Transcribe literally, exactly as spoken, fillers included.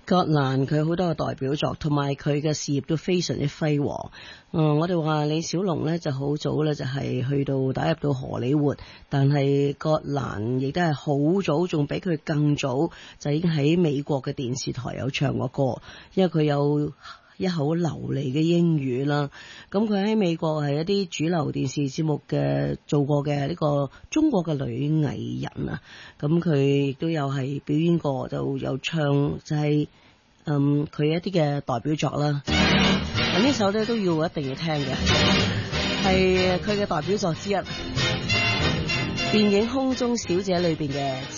葛蘭佢好多嘅代表作，同埋佢嘅事業都非常之輝煌。嗯，我哋話李小龍呢就好早呢就係去到打入到荷里活，但係葛蘭亦都係好早，仲比佢更早就已經喺美國嘅電視台有唱過歌，因為佢有一口流利嘅英語啦。咁佢喺美國係一啲主流電視節目嘅做過嘅呢個中國嘅女藝人啊。咁佢亦都有係表演過，就有唱就係、是、嗯佢一啲嘅代表作啦。咁呢首咧都要一定要聽嘅，係佢嘅代表作之一，電影《空中小姐》裏邊嘅。